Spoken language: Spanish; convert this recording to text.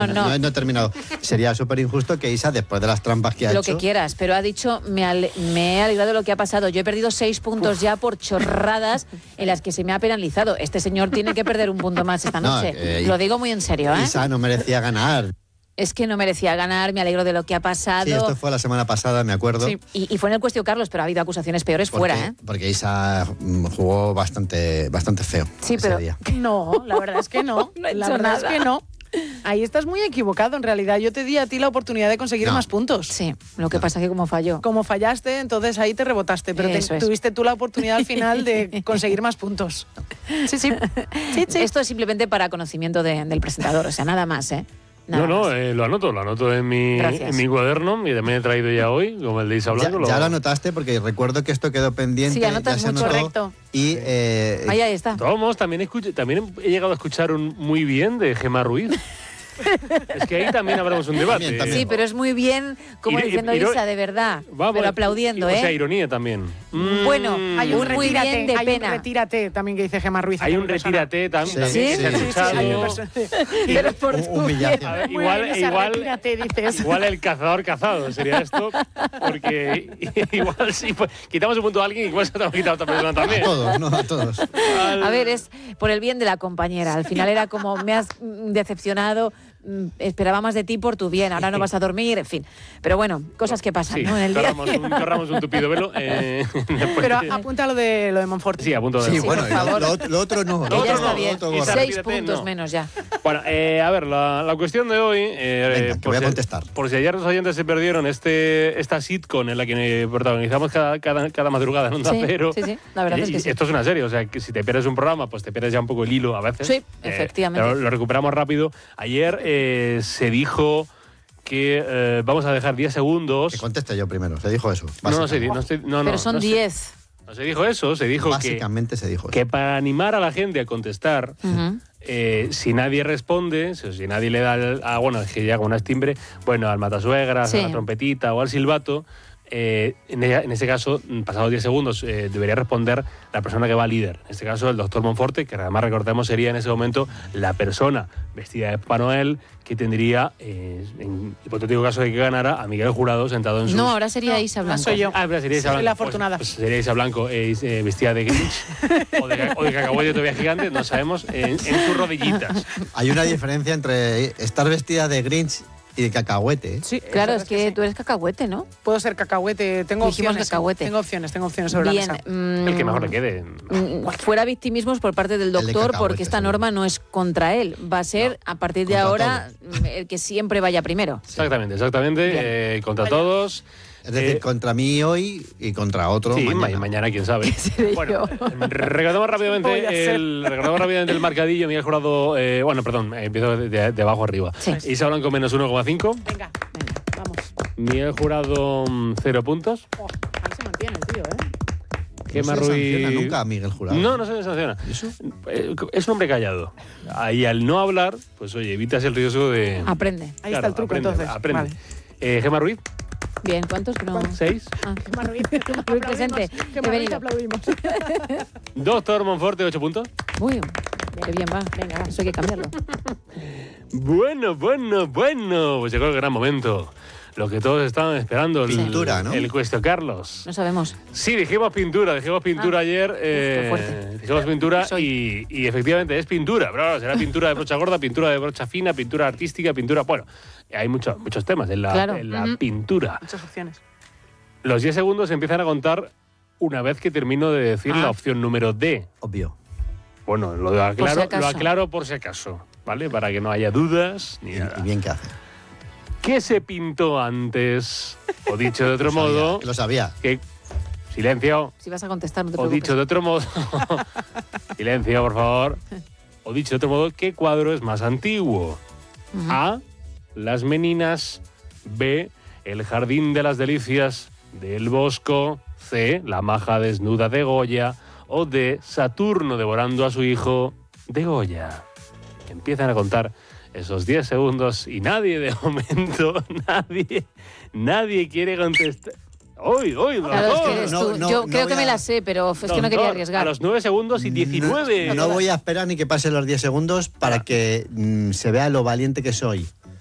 No he terminado. Sería súper injusto que Isa, después de las trampas que ha hecho... Lo que quieras, pero ha dicho, me he alegrado de lo que ha pasado. Yo he perdido 6 puntos ya por chorradas en las que se me ha penalizado. Este señor tiene que perder un punto más esta noche. Lo digo muy en serio, ¿eh? Isa no merecía ganar. Es que no merecía ganar, me alegro de lo que ha pasado. Sí, esto fue la semana pasada, me acuerdo. Sí, y fue en el Cuestión Carlos, pero ha habido acusaciones peores fuera, ¿eh? Porque Isa jugó bastante feo. Sí, pero... día. No, la verdad es que no. La verdad es que no. Ahí estás muy equivocado, en realidad. Yo te di a ti la oportunidad de conseguir más puntos. Sí, lo que pasa es que como falló. Como fallaste, entonces ahí te rebotaste, pero tuviste tú la oportunidad al final de conseguir más puntos. Sí. Esto es simplemente para conocimiento del presentador, o sea, nada más, ¿eh? Lo anoto en mi cuaderno y también he traído ya hoy, como el de Isa Blanco. Ya lo anotaste porque recuerdo que esto quedó pendiente. Sí, anotas mucho. Correcto. Y, ahí está. Vamos, también he llegado a escuchar un muy bien de Gemma Ruiz. Es que ahí también habremos un debate. También. Sí, pero es muy bien, como diciendo Isa, de verdad. Pero aplaudiendo, ¿eh? O sea, ironía también. Bueno, hay un muy bien de pena. Hay un retírate tamí que dice Gemma Ruiz. Hay un retírate también. Sí. Pero por tu igual el cazador cazado sería esto, porque igual si quitamos un punto a alguien, igual se te ha quitado a otra persona también. A todos. A ver, es por el bien de la compañera. Al final era como, me has decepcionado, esperaba más de ti por tu bien, ahora no vas a dormir, en fin. Pero bueno, cosas que pasan, ¿no? En el día. Corramos un tupido velo. Pero apunta lo de Monforte. Sí, apunto. Sí, bueno, lo otro no. Que ya está bien. 6 puntos menos ya. Bueno, a ver, la cuestión de hoy... Venga, que voy a contestar. Por si ayer los oyentes se perdieron esta sitcom en la que protagonizamos cada madrugada en Onda Cero. Sí, la verdad es que sí. Esto es una serie, o sea, que si te pierdes un programa, pues te pierdes ya un poco el hilo a veces. Sí, efectivamente. Pero lo recuperamos rápido. Ayer se dijo que vamos a dejar 10 segundos... Que conteste yo primero, se dijo eso. No, pero son 10. No se dijo eso, se dijo básicamente se dijo eso. Que para animar a la gente a contestar, si nadie responde, si nadie le da que llega un timbre, al matasuegras, a la trompetita o al silbato, en ese caso, pasados 10 segundos, debería responder la persona que va líder. En este caso, el doctor Monforte, que además recordemos sería en ese momento la persona vestida de Papá Noel que tendría, en hipotético caso de que ganara, a Miguel Jurado sentado en su... No, ahora sería Isa Blanco. Soy yo. Sería Isa Blanco. La afortunada. Pues sería Isa Blanco vestida de Grinch o de cacahuete todavía gigante, no sabemos, en sus rodillitas. Hay una diferencia entre estar vestida de Grinch y de cacahuete. Sí, claro, es que tú eres cacahuete, ¿no? Puedo ser cacahuete, tengo opciones. Cacahuete. Tengo opciones sobre la mesa. El que mejor le quede. Fuera victimismos por parte del doctor, porque esta norma no es contra él. Va a ser, a partir de ahora, el que siempre vaya primero. Exactamente. Contra todos. Es decir, contra mí hoy y contra otro mañana quién sabe. Bueno, recordamos rápidamente el marcadillo. Miguel Jurado, empiezo de abajo arriba. Sí. Isa Blanco menos 1,5. Venga, vamos. Miguel Jurado 0 puntos. Ahí se mantiene el tío, Gemma no se Ruiz... sanciona nunca a Miguel Jurado. No se le sanciona. ¿Eso? Es un hombre callado. Y al no hablar, pues oye, evitas el riesgo de... Aprende. Ahí está el truco, entonces. Aprende. Vale. Gemma Ruiz. Bien, ¿cuántos? 6. Gemma Ruiz presente. Gemma Ruiz, aplaudimos. Doctor Monforte, 8 puntos. Uy, qué bien va. Venga, eso hay que cambiarlo. Bueno. Pues llegó el gran momento. Lo que todos estaban esperando. Pintura, ¿no? El Cuestión Carlos. No sabemos. Sí, dijimos pintura ayer. Dijimos pintura y efectivamente es pintura. Pero será pintura de brocha gorda, pintura de brocha fina, pintura artística, pintura... Bueno, hay muchos temas en la pintura. Muchas opciones. Los 10 segundos se empiezan a contar una vez que termino de decir la opción número D. Obvio. Bueno, lo aclaro por si acaso, ¿vale? Para que no haya dudas ni nada. Y bien que hace. ¿Qué se pintó antes? O dicho de otro modo... Lo sabía. Silencio. Si vas a contestar, no te O preocupes. dicho de otro modo... Silencio, por favor. O dicho de otro modo, ¿qué cuadro es más antiguo? A. Las Meninas. B. El Jardín de las Delicias del Bosco. C. La maja desnuda de Goya. O D. Saturno devorando a su hijo de Goya. Empiezan a contar esos 10 segundos y nadie, de momento, nadie quiere contestar. ¡Hoy, claro, es que eres tú. Yo creo que me la sé, pero es que no quería arriesgar. A los 9 segundos y 19. No voy a esperar ni que pasen los 10 segundos para que se vea lo valiente que soy.